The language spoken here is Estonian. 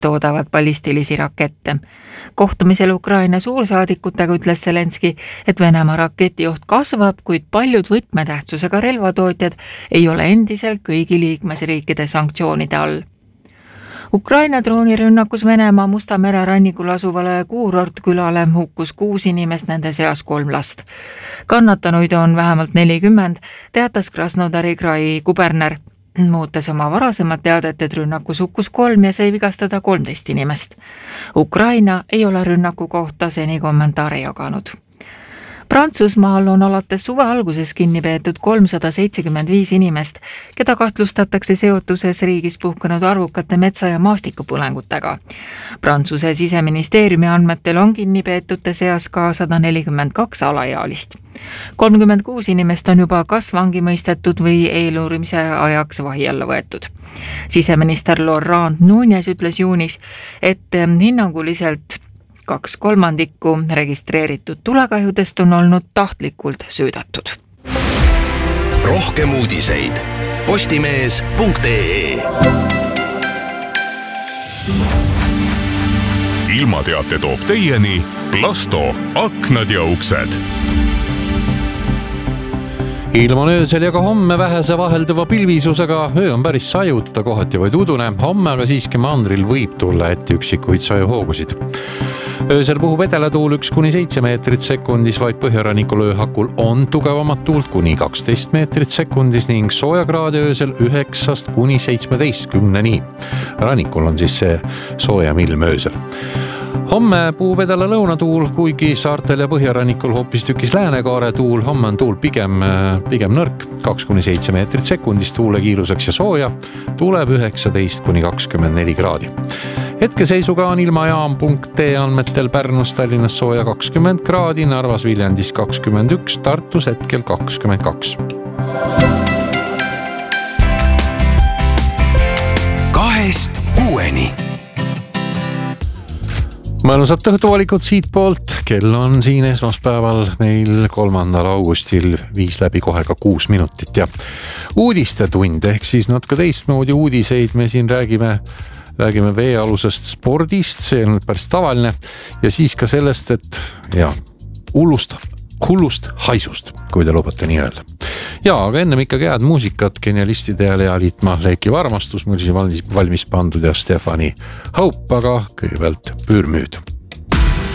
toodavad ballistilisi rakette. Kohtumisel Ukraina suursaadikutega ütles Zelenski, et Venemaa raketioht kasvab, kuid paljud võtmetähtsusega relvatootjad ei ole endiselt kõigi liikmesriikide sanktsioonide all. Ukraina droonirünnakus Venemaa Musta mere rannikul asuvale kuurortkülale hukkus 6 inimest, nende seas 3 last. Kannatanuid on vähemalt 40, teatas Krasnodari krai kuberner. Muutes oma varasemad teadet, et rünnakus hukkus 3 ja sai vigastada 13 inimest. Ukraina ei ole rünnaku kohta seni kommentaare jaganud. Prantsusmaal on alates suve alguses kinni peetud 375 inimest, keda kahtlustatakse seotuses riigis puhkenud arvukate metsa- ja maastikupõlengutega. Prantsuse siseministeeriumi andmetel on kinni peetute seas ka 142 alaealist. 36 inimest on juba kas vangi mõistetud või eeluurimise ajaks vahi alla võetud. Siseminister Laurent Nunez ütles juunis, et hinnanguliselt 2/3 registreeritud tulekahjudest on olnud tahtlikult süüdatud. Rohkem uudiseid postimees.ee. Ilmateate toob teieni Plasto aknad ja uksed. Ilm on öösel ja ka homme vähese vahelduva pilvisusega, öö on päris sajuta, kohati vaid udune, homme aga siiski mandril võib tulla ette üksikuid sajuhoogusid. Öösel puhub edelatuul 1-7 meetrit sekundis, vaid põhjarannikul ööhakul on tugevamat tuult kuni 12 meetrit sekundis ning soojakraade öösel 9-17. Rannikul on siis see soojam ilm öösel. Homme puhub edela lõunatuul, kuigi saartel ja põhjarannikul hoopis tükis läänekaare tuul. Homme on tuul pigem nõrk, 2-7 meetrit sekundis tuule kiiruseks ja sooja tuleb 19-24 kraadi. Hetkeseisuga on ilmajaam.ee andmetel Pärnus, Tallinnas sooja 20 kraadi, Narvas, Viljandis 21, Tartus hetkel 22. Kahest kuueni. Mõnusat õhtuvalikud siit poolt, kell on siin esmaspäeval meil 3. augustil 5:06 minutit ja uudistetund ehk siis natuke teistmoodi uudiseid. Me siin räägime veealusest spordist, see on päris tavaline ja siis ka sellest, et hullust haisust, kui te lubate nii öelda. Ja, aga ennem ikkagi head muusikat, genialistide ja Lea Liitmaa Leikiva armastus, mul siin valmis pandud ja Stefani Hope, aga kõigepealt Püürmüüd.